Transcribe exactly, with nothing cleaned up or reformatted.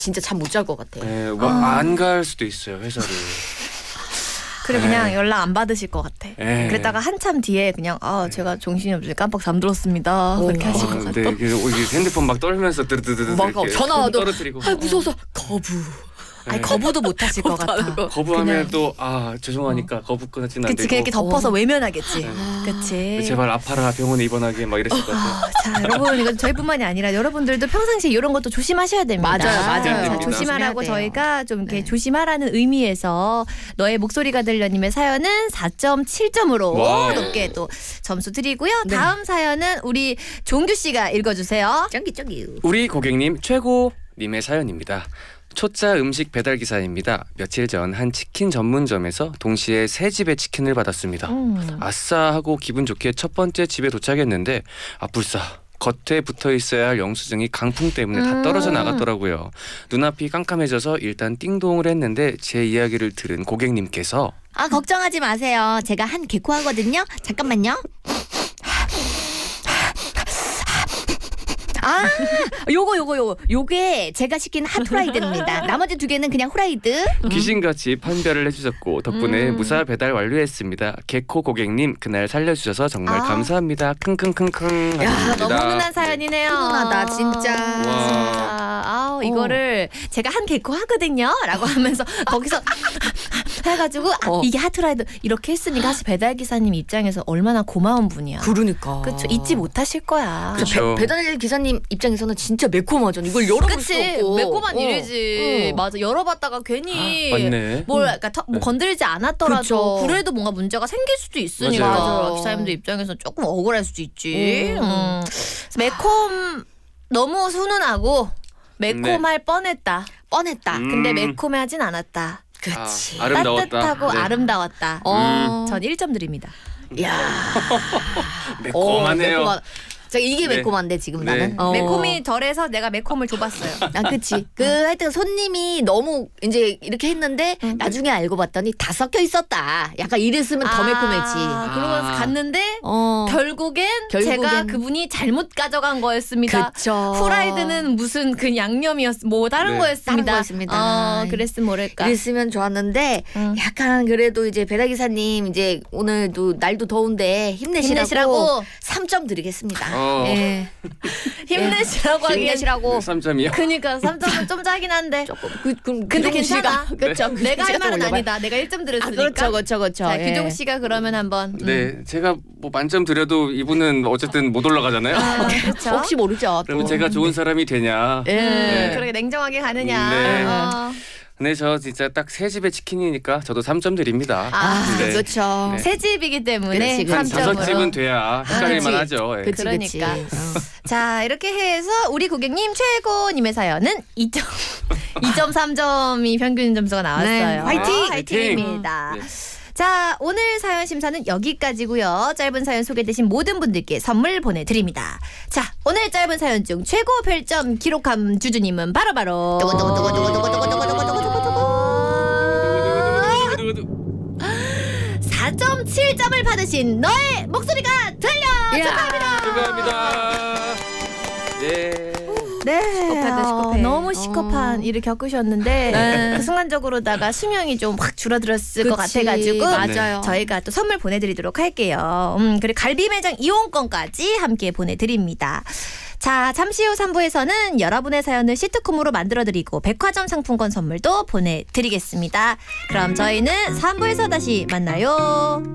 진짜 잠 못 잘 것 같아. 네, 뭐 안 갈 수도 있어요 회사를. 그래 그냥 에이. 연락 안 받으실 것 같아. 에이. 그랬다가 한참 뒤에 그냥 아 제가 정신이 없어서 깜빡 잠들었습니다. 오. 그렇게 하실 것 어, 같아. 네, 그 핸드폰 막 떨면서 드르드르드 막 전화 와도 떨어뜨리고. 아 무서워서 거부. 아니 거부도 못 하실 것 같아. 거부하면 또 아 죄송하니까 어. 거부 끊어지는 안 되고. 그치 그렇게 덮어서 어. 외면하겠지. 아. 그치. 제발 아파라 병원에 입원하게 막 이랬을 것 같아요. 어, 자 여러분 이건 저희뿐만이 아니라 여러분들도 평상시에 이런 것도 조심하셔야 됩니다. 맞아요, 맞아요. 자, 조심하라고 저희가 좀 이렇게 네. 조심하라는 의미에서 너의 목소리가 들려님의 사연은 사 점 칠 점으로 와우. 높게 또 점수 드리고요. 네. 다음 사연은 우리 종규 씨가 읽어주세요. 짱기 짱기. 우리 고객님 최고님의 사연입니다. 초짜 음식 배달 기사입니다. 며칠 전 한 치킨 전문점에서 동시에 세 집의 치킨을 받았습니다. 음. 아싸 하고 기분 좋게 첫 번째 집에 도착했는데 아 불싸 겉에 붙어 있어야 할 영수증이 강풍 때문에 다 떨어져 음. 나갔더라고요. 눈앞이 깜깜해져서 일단 띵동을 했는데 제 이야기를 들은 고객님께서 아 걱정하지 마세요. 제가 한 개코 하거든요. 잠깐만요. 아 요거 요거 요거 요게 제가 시킨 핫후라이드입니다. 나머지 두 개는 그냥 후라이드. 귀신같이 판별을 해주셨고 덕분에 음. 무사 배달 완료했습니다. 개코 고객님 그날 살려주셔서 정말 아. 감사합니다. 킁킁킁킁 야, 하셨습니다. 너무 훈훈한 사연이네요. 훈훈하다, 진짜. 와. 진짜. 아우, 이거를 제가 한 개코 하거든요. 라고 하면서 거기서 해가지고 아, 어. 이게 하트라이드 이렇게 했으니까 사실 배달기사님 입장에서 얼마나 고마운 분이야. 그러니까. 그쵸. 잊지 못하실 거야. 그쵸. 배, 배달 기사님 입장에서는 진짜 매콤하죠. 이걸 열어볼 수 그치. 없고. 매콤한 어. 일이지. 어. 맞아. 열어봤다가 괜히 아, 맞네. 뭘 그러니까 터, 뭐 네. 건드리지 않았더라도 그쵸. 그래도 뭔가 문제가 생길 수도 있으니까 맞아요. 기사님들 입장에서 조금 억울할 수도 있지. 음. 음. 그래서 매콤 너무 훈훈하고 매콤할 뻔했다. 뻔했다. 음. 근데 매콤하진 않았다. 그치. 아, 아름다웠다. 따뜻하고 네. 아름다웠다. 어. 전 일 점 드립니다. 야. 매콤하네요. 어, 매콤하- 자 이게 네. 매콤한데 지금 네. 나는 어. 매콤이 덜해서 내가 매콤을 줘봤어요. 아 그치 그 하여튼 손님이 너무 이제 이렇게 했는데 음. 나중에 알고 봤더니 다 섞여 있었다. 약간 이랬으면 더 매콤했지. 아, 그러면서 아. 갔는데 어. 결국엔, 결국엔- 제가 그분이 잘못 가져간 거였습니다. 그쵸. 후라이드는 무슨 그 양념이었, 뭐 다른 네. 거였습니다. 다른 거였습니다. 어, 그랬으면 모를까. 이랬으면 좋았는데 음. 약간 그래도 이제 배달기사님 이제 오늘도 날도 더운데 힘내시라고, 힘내시라고. 삼 점 드리겠습니다. 어. 예. 힘내시라고 하기엔. 힘내시라고. 삼 점이요? 그니까 삼 점은 좀 짜긴 한데. 조금 그, 그, 근데 규종 괜찮아. 씨가- 그렇죠. 네. 내가 할 규종 씨가 말은 좀 올려봐요. 아니다. 내가 일 점 아, 드렸으니까. 그렇죠, 그렇죠, 그렇죠. 자, 예. 규종 씨가 그러면 한번. 음. 네, 제가 뭐 만점 드려도 이분은 어쨌든 못 올라가잖아요. 아, 그렇죠. 혹시 모르죠. 그러면 또. 제가 좋은 사람이 되냐? 예. 네. 그렇게 냉정하게 가느냐. 네. 어. 근데 저 진짜 딱 세 집의 치킨이니까 저도 삼 점 드립니다. 아, 네. 그렇죠. 네. 새 집이기 때문에 그렇지, 그렇지. 한 삼 다섯 점으로. 집은 돼야 헷갈릴만 그렇지. 하죠. 예. 그치, 그러니까. 그치. 어. 자, 이렇게 해서 우리 고객님 최고님의 사연은 이 점 이 점 삼 점이 평균 점수가 나왔어요. 네, 화이팅! 아, 화이팅입니다. 네. 자, 오늘 사연 심사는 여기까지고요. 짧은 사연 소개되신 모든 분들께 선물 보내드립니다. 자, 오늘 짧은 사연 중 최고 별점 기록한 주주님은 바로바로 사 점 칠 점을 받으신 너의 목소리가 들려! 축하합니다! 축하합니다. 네. 네, 시겁하다, 시겁해. 어, 너무 시급한 어. 일을 겪으셨는데 네. 그 순간적으로다가 수명이 좀 확 줄어들었을 것 그치, 같아가지고 맞아요. 저희가 또 선물 보내드리도록 할게요. 음, 그리고 갈비 매장 이용권까지 함께 보내드립니다. 자, 잠시 후 삼 부에서는 여러분의 사연을 시트콤으로 만들어드리고 백화점 상품권 선물도 보내드리겠습니다. 그럼 저희는 삼 부에서 다시 만나요.